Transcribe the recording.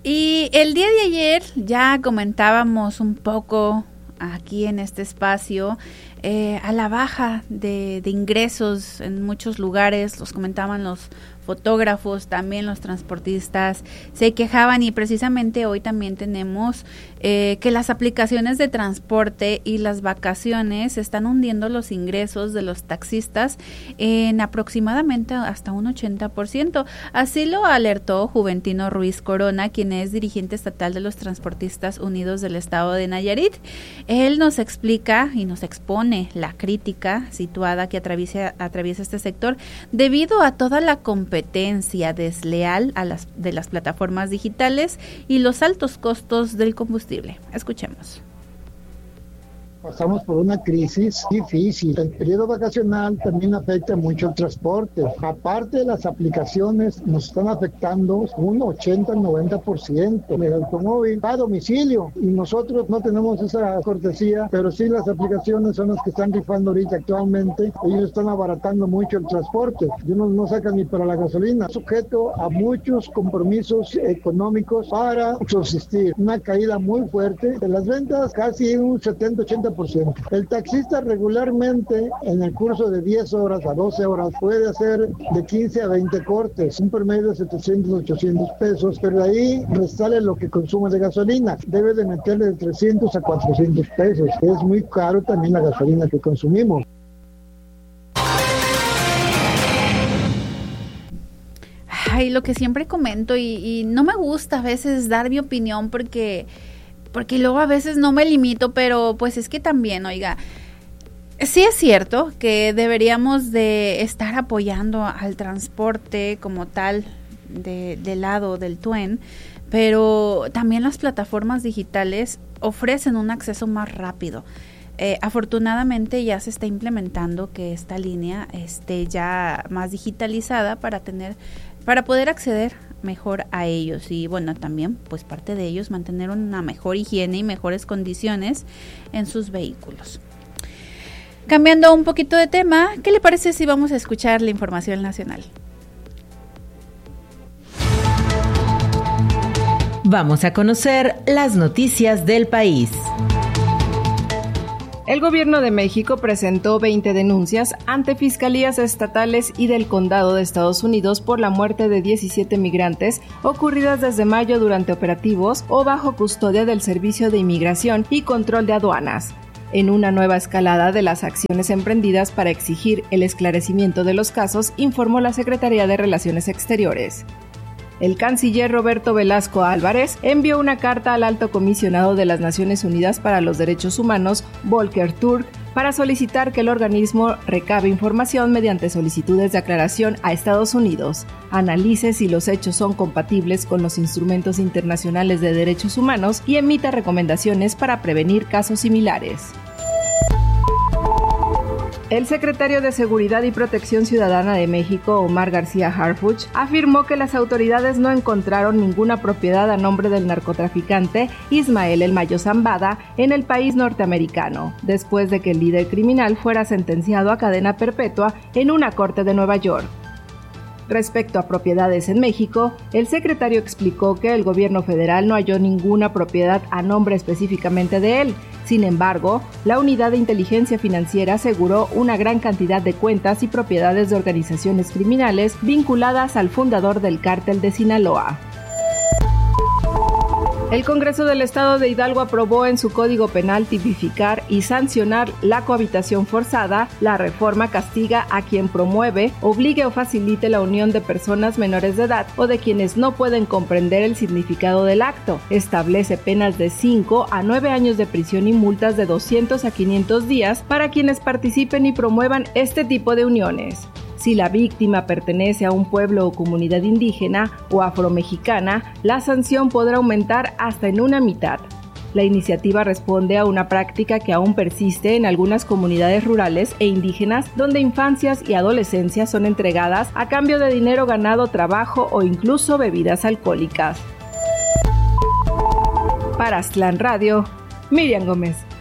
Y el día de ayer ya comentábamos un poco aquí en este espacio a la baja de ingresos en muchos lugares, los comentaban los fotógrafos, también los transportistas se quejaban, y precisamente hoy también tenemos que las aplicaciones de transporte y las vacaciones están hundiendo los ingresos de los taxistas en aproximadamente hasta un 80%. Así lo alertó Juventino Ruiz Corona, quien es dirigente estatal de los Transportistas Unidos del Estado de Nayarit. Él nos explica y nos expone la crítica situada que atraviesa este sector debido a toda la competencia desleal de las plataformas digitales y los altos costos del combustible. Escuchemos. Pasamos por una crisis difícil. El periodo vacacional también afecta mucho el transporte. Aparte de las aplicaciones, nos están afectando un 80-90% del automóvil a domicilio. Y nosotros no tenemos esa cortesía, pero sí las aplicaciones son las que están rifando ahorita actualmente. Ellos están abaratando mucho el transporte. Y unos no sacan ni para la gasolina. Sujeto a muchos compromisos económicos para subsistir. Una caída muy fuerte de las ventas, casi un 70-80%. El taxista regularmente en el curso de 10 horas a 12 horas puede hacer de 15 a 20 cortes, un promedio de 700-800 pesos, pero de ahí resale lo que consume de gasolina. Debe de meterle de 300 a 400 pesos. Es muy caro también la gasolina que consumimos. Ay, lo que siempre comento y no me gusta a veces dar mi opinión porque luego a veces no me limito, pero pues es que también, oiga, sí es cierto que deberíamos de estar apoyando al transporte como tal del lado del TUEN, pero también las plataformas digitales ofrecen un acceso más rápido. Afortunadamente ya se está implementando que esta línea esté ya más digitalizada para poder acceder mejor a ellos, y bueno, también pues parte de ellos mantener una mejor higiene y mejores condiciones en sus vehículos. Cambiando un poquito de tema, ¿qué le parece si vamos a escuchar la información nacional? Vamos a conocer las noticias del país. El gobierno de México presentó 20 denuncias ante fiscalías estatales y del condado de Estados Unidos por la muerte de 17 migrantes ocurridas desde mayo durante operativos o bajo custodia del Servicio de Inmigración y Control de Aduanas, en una nueva escalada de las acciones emprendidas para exigir el esclarecimiento de los casos, informó la Secretaría de Relaciones Exteriores. El canciller Roberto Velasco Álvarez envió una carta al Alto Comisionado de las Naciones Unidas para los Derechos Humanos, Volker Turk, para solicitar que el organismo recabe información mediante solicitudes de aclaración a Estados Unidos, analice si los hechos son compatibles con los instrumentos internacionales de derechos humanos y emita recomendaciones para prevenir casos similares. El secretario de Seguridad y Protección Ciudadana de México, Omar García Harfuch, afirmó que las autoridades no encontraron ninguna propiedad a nombre del narcotraficante Ismael El Mayo Zambada en el país norteamericano, después de que el líder criminal fuera sentenciado a cadena perpetua en una corte de Nueva York. Respecto a propiedades en México, el secretario explicó que el gobierno federal no halló ninguna propiedad a nombre específicamente de él. Sin embargo, la Unidad de Inteligencia Financiera aseguró una gran cantidad de cuentas y propiedades de organizaciones criminales vinculadas al fundador del cártel de Sinaloa. El Congreso del Estado de Hidalgo aprobó en su Código Penal tipificar y sancionar la cohabitación forzada. La reforma castiga a quien promueve, obligue o facilite la unión de personas menores de edad o de quienes no pueden comprender el significado del acto. Establece penas de 5 a 9 años de prisión y multas de 200 a 500 días para quienes participen y promuevan este tipo de uniones. Si la víctima pertenece a un pueblo o comunidad indígena o afromexicana, la sanción podrá aumentar hasta en una mitad. La iniciativa responde a una práctica que aún persiste en algunas comunidades rurales e indígenas, donde infancias y adolescencias son entregadas a cambio de dinero ganado, trabajo o incluso bebidas alcohólicas. Para Aztlán Radio, Miriam Gómez.